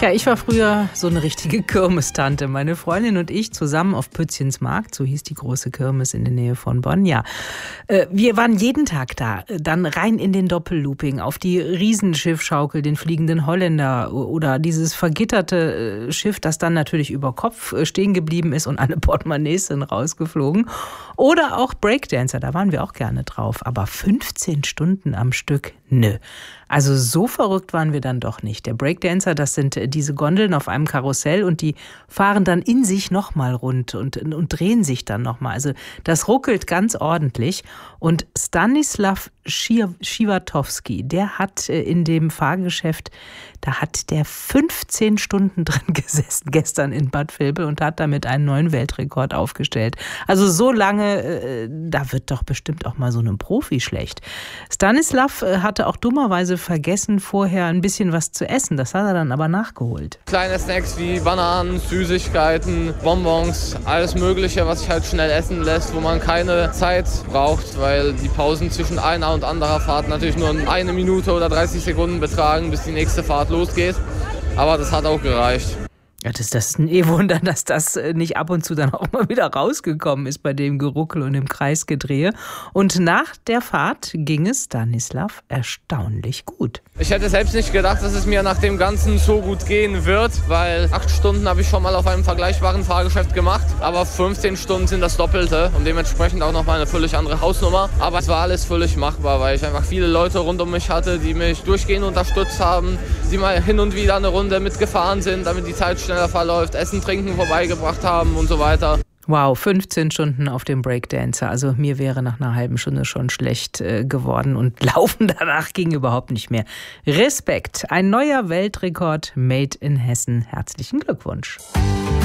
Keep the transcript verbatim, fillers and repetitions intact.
Tja, ich war früher so eine richtige Kirmestante. Meine Freundin und ich zusammen auf Pützchens Markt, so hieß die große Kirmes in der Nähe von Bonn. Ja, wir waren jeden Tag da, dann rein in den Doppellooping, auf die Riesenschiffschaukel, den fliegenden Holländer oder dieses vergitterte Schiff, das dann natürlich über Kopf stehen geblieben ist und alle Portemonnaies sind rausgeflogen. Oder auch Breakdancer, da waren wir auch gerne drauf. Aber fünfzehn Stunden am Stück, nö. Also so verrückt waren wir dann doch nicht. Der Breakdancer, das sind diese Gondeln auf einem Karussell und die fahren dann in sich nochmal rund und, und drehen sich dann nochmal. Also das ruckelt ganz ordentlich. Und Stanislav Schiwatowski, der hat in dem Fahrgeschäft, da hat der fünfzehn Stunden drin gesessen gestern in Bad Vilbel und hat damit einen neuen Weltrekord aufgestellt. Also so lange, da wird doch bestimmt auch mal so einem Profi schlecht. Stanislav hatte auch dummerweise vergessen, vorher ein bisschen was zu essen. Das hat er dann aber nachgeholt. Kleine Snacks wie Bananen, Süßigkeiten, Bonbons, alles Mögliche, was sich halt schnell essen lässt, wo man keine Zeit braucht, weil die Pausen zwischen einer und anderer Fahrt natürlich nur eine Minute oder dreißig Sekunden betragen, bis die nächste Fahrt losgeht. Aber das hat auch gereicht. Ja, das, das ist ein Eh-Wunder, dass das nicht ab und zu dann auch mal wieder rausgekommen ist bei dem Geruckel und dem Kreisgedrehe. Und nach der Fahrt ging es Stanislav erstaunlich gut. Ich hätte selbst nicht gedacht, dass es mir nach dem Ganzen so gut gehen wird, weil acht Stunden habe ich schon mal auf einem vergleichbaren Fahrgeschäft gemacht, aber fünfzehn Stunden sind das Doppelte und dementsprechend auch nochmal eine völlig andere Hausnummer. Aber es war alles völlig machbar, weil ich einfach viele Leute rund um mich hatte, die mich durchgehend unterstützt haben, die mal hin und wieder eine Runde mitgefahren sind, damit die Zeit schneller verläuft, Essen, Trinken vorbeigebracht haben und so weiter. Wow, fünfzehn Stunden auf dem Breakdancer. Also mir wäre nach einer halben Stunde schon schlecht äh, geworden und Laufen danach ging überhaupt nicht mehr. Respekt, ein neuer Weltrekord made in Hessen. Herzlichen Glückwunsch.